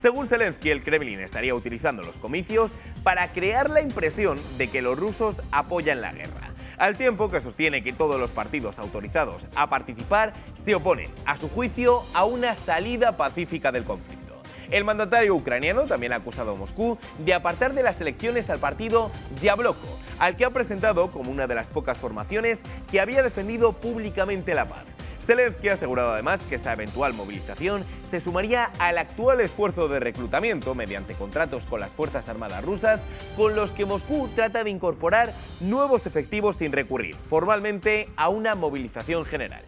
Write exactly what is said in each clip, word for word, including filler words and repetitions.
Según Zelensky, el Kremlin estaría utilizando los comicios para crear la impresión de que los rusos apoyan la guerra, al tiempo que sostiene que todos los partidos autorizados a participar se oponen, a su juicio, a una salida pacífica del conflicto. El mandatario ucraniano también ha acusado a Moscú de apartar de las elecciones al partido Yabloko, al que ha presentado como una de las pocas formaciones que había defendido públicamente la paz. Zelensky ha asegurado además que esta eventual movilización se sumaría al actual esfuerzo de reclutamiento mediante contratos con las Fuerzas Armadas rusas, con los que Moscú trata de incorporar nuevos efectivos sin recurrir formalmente a una movilización general.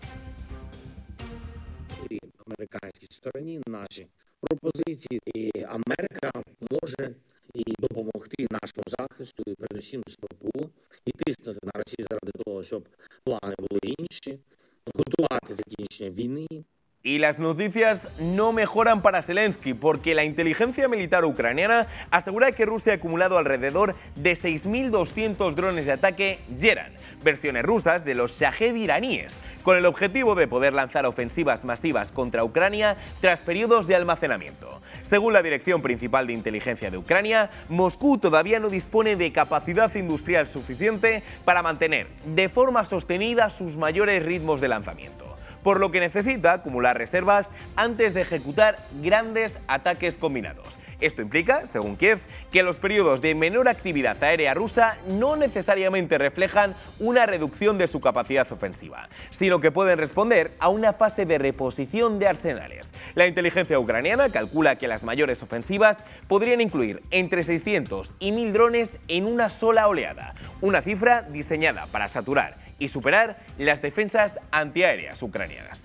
Американській стороні наші пропозиції, і Америка може і допомогти нашому захисту, і передусім СВПУ, і тиснути на Росію заради того, щоб плани були інші, готувати закінчення війни. Y las noticias no mejoran para Zelensky, porque la inteligencia militar ucraniana asegura que Rusia ha acumulado alrededor de seis mil doscientos drones de ataque Geran, versiones rusas de los Shahed iraníes, con el objetivo de poder lanzar ofensivas masivas contra Ucrania tras periodos de almacenamiento. Según la Dirección Principal de Inteligencia de Ucrania, Moscú todavía no dispone de capacidad industrial suficiente para mantener de forma sostenida sus mayores ritmos de lanzamiento, por lo que necesita acumular reservas antes de ejecutar grandes ataques combinados. Esto implica, según Kiev, que los periodos de menor actividad aérea rusa no necesariamente reflejan una reducción de su capacidad ofensiva, sino que pueden responder a una fase de reposición de arsenales. La inteligencia ucraniana calcula que las mayores ofensivas podrían incluir entre seiscientos y mil drones en una sola oleada, una cifra diseñada para saturar y superar las defensas antiaéreas ucranianas.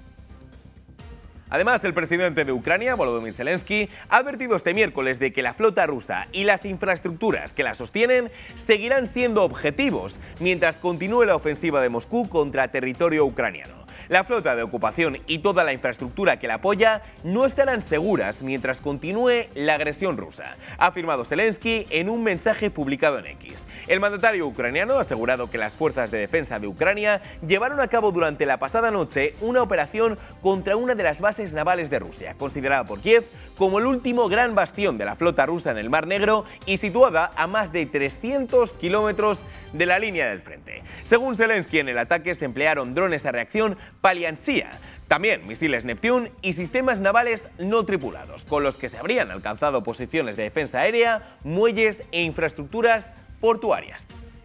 Además, el presidente de Ucrania, Volodymyr Zelensky, ha advertido este miércoles de que la flota rusa y las infraestructuras que la sostienen seguirán siendo objetivos mientras continúe la ofensiva de Moscú contra territorio ucraniano. La flota de ocupación y toda la infraestructura que la apoya no estarán seguras mientras continúe la agresión rusa, ha afirmado Zelensky en un mensaje publicado en X. El mandatario ucraniano ha asegurado que las fuerzas de defensa de Ucrania llevaron a cabo durante la pasada noche una operación contra una de las bases navales de Rusia, considerada por Kiev como el último gran bastión de la flota rusa en el Mar Negro y situada a más de trescientos kilómetros de la línea del frente. Según Zelensky, en el ataque se emplearon drones a reacción Paliantsia, también misiles Neptune y sistemas navales no tripulados, con los que se habrían alcanzado posiciones de defensa aérea, muelles e infraestructuras portuarias.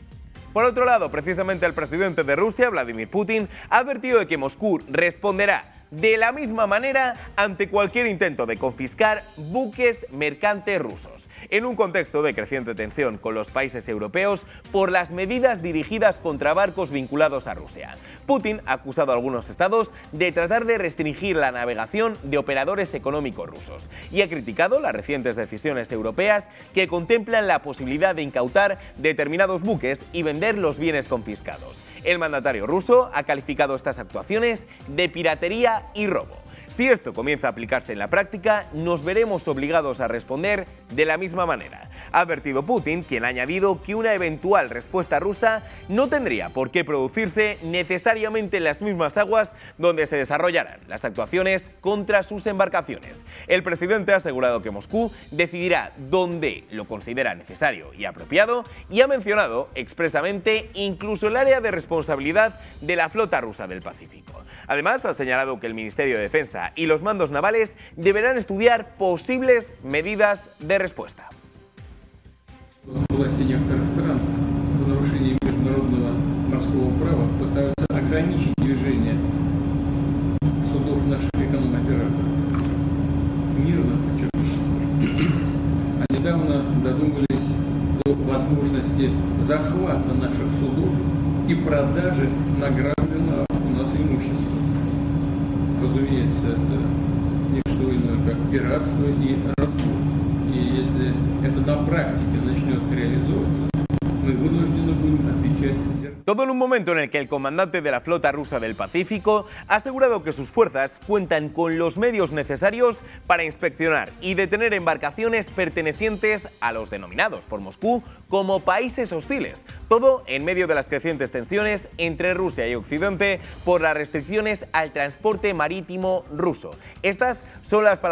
Por otro lado, precisamente el presidente de Rusia, Vladimir Putin, ha advertido de que Moscú responderá de la misma manera ante cualquier intento de confiscar buques mercantes rusos, en un contexto de creciente tensión con los países europeos por las medidas dirigidas contra barcos vinculados a Rusia. Putin ha acusado a algunos estados de tratar de restringir la navegación de operadores económicos rusos y ha criticado las recientes decisiones europeas que contemplan la posibilidad de incautar determinados buques y vender los bienes confiscados. El mandatario ruso ha calificado estas actuaciones de piratería y robo. Si esto comienza a aplicarse en la práctica, nos veremos obligados a responder de la misma manera, ha advertido Putin, quien ha añadido que una eventual respuesta rusa no tendría por qué producirse necesariamente en las mismas aguas donde se desarrollarán las actuaciones contra sus embarcaciones. El presidente ha asegurado que Moscú decidirá dónde lo considera necesario y apropiado y ha mencionado expresamente incluso el área de responsabilidad de la flota rusa del Pacífico. Además, ha señalado que el Ministerio de Defensa y los mandos navales deberán estudiar posibles medidas de respuesta. Власти некоторых стран в нарушении международного морского права пытаются ограничить движение судов наших эконом-операторов. Мирно, причем. А недавно додумались до возможности захвата наших судов и продажи награбленного у нас имущества. Разумеется, это не что иное, как пиратство и разбой. И если это на практике начнет реализовываться, мы вынуждены будем отвечать. Todo en un momento en el que el comandante de la flota rusa del Pacífico ha asegurado que sus fuerzas cuentan con los medios necesarios para inspeccionar y detener embarcaciones pertenecientes a los denominados por Moscú como países hostiles, todo en medio de las crecientes tensiones entre Rusia y Occidente por las restricciones al transporte marítimo ruso. Estas son las palabras